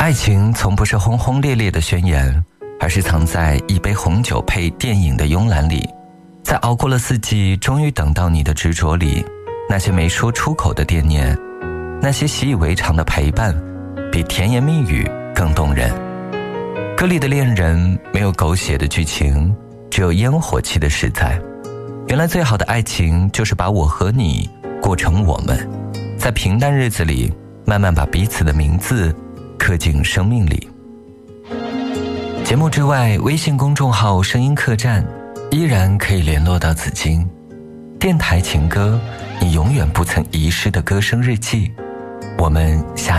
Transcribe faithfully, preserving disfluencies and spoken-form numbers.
爱情从不是轰轰烈烈的宣言，而是藏在一杯红酒配电影的慵懒里，在熬过了四季，终于等到你的执着里，那些没说出口的惦念，那些习以为常的陪伴，比甜言蜜语更动人。歌里的恋人没有狗血的剧情，只有烟火气的实在。原来最好的爱情就是把我和你过成我们，在平淡日子里慢慢把彼此的名字刻进生命里。节目之外，微信公众号声音客栈依然可以联络到紫金。电台情歌，你永远不曾遗失的歌声日记。我们下